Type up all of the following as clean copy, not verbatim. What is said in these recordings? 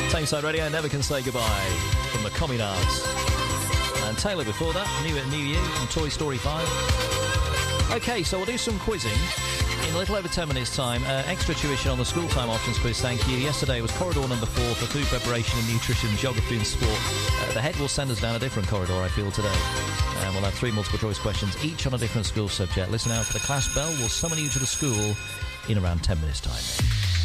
Tameside Radio, Never Can Say Goodbye from the Communards. And Taylor before that, New Year from Toy Story 5. OK, so we'll do some quizzing in a little over 10 minutes' time. Extra tuition on the school time options quiz, thank you. Yesterday was corridor number 4 for food preparation and nutrition, geography and sport. The head will send us down a different corridor, I feel, today. And we'll have 3 multiple choice questions, each on a different school subject. Listen out for the class bell. We'll summon you to the school in around 10 minutes' time.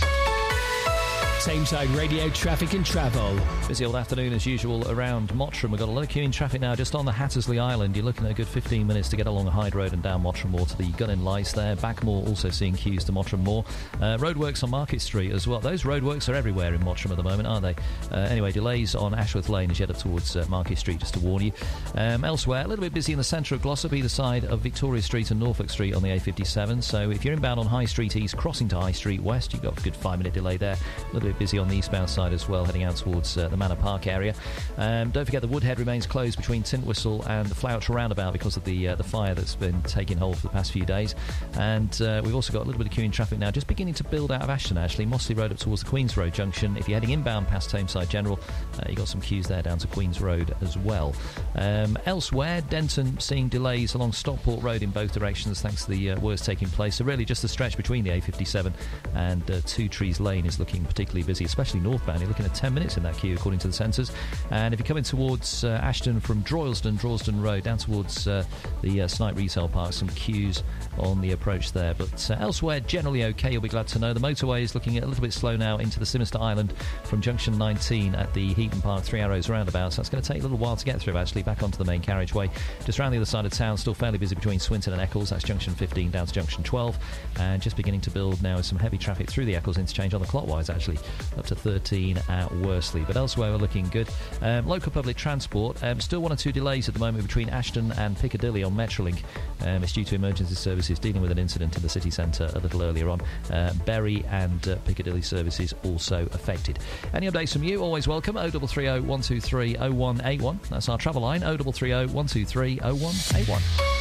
Tameside Radio traffic and travel. Busy old afternoon as usual around Mottram. We've got a lot of queuing traffic now just on the Hattersley Island. You're looking at a good 15 minutes to get along Hyde Road and down Mottram Moor to the Gunning Lice there. Backmoor also seeing queues to Mottram Moor. Roadworks on Market Street as well. Those roadworks are everywhere in Mottram at the moment, aren't they? Anyway, delays on Ashworth Lane as you head up towards Market Street, just to warn you. Elsewhere, a little bit busy in the centre of Glossop, either side of Victoria Street and Norfolk Street on the A57. So if you're inbound on High Street East, crossing to High Street West, you've got a good 5-minute delay there. A little bit busy on the eastbound side as well, heading out towards the Manor Park area. Don't forget the Woodhead remains closed between Tintwistle and the Flouch roundabout because of the fire that's been taking hold for the past few days. And we've also got a little bit of queuing traffic now, just beginning to build out of Ashton, actually. Mossley Road up towards the Queen's Road junction. If you're heading inbound past Tameside General, you've got some queues there down to Queen's Road as well. Elsewhere, Denton seeing delays along Stockport Road in both directions thanks to the works taking place. So really just the stretch between the A57 and Two Trees Lane is looking particularly busy, especially northbound. You're looking at 10 minutes in that queue according to the sensors. And if you're coming towards Ashton from Droylsden Road down towards the Snipe Retail Park, some queues on the approach there. But elsewhere, generally okay, you'll be glad to know. The motorway is looking a little bit slow now into the Sinister Island from junction 19 at the Heaton Park Three Arrows roundabout. So that's going to take a little while to get through, actually, back onto the main carriageway. Just round the other side of town, still fairly busy between Swinton and Eccles. That's junction 15 down to junction 12. And just beginning to build now with some heavy traffic through the Eccles interchange on the clockwise, actually, up to 13 at Worsley. But elsewhere, we're looking good. Local public transport, still 1 or 2 delays at the moment between Ashton and Piccadilly on Metrolink. It's due to emergency services dealing with an incident in the city centre a little earlier on. Bury and Piccadilly services also affected. Any updates from you? Always welcome. 0330 123 0181. That's our travel line. 0330 123 0181.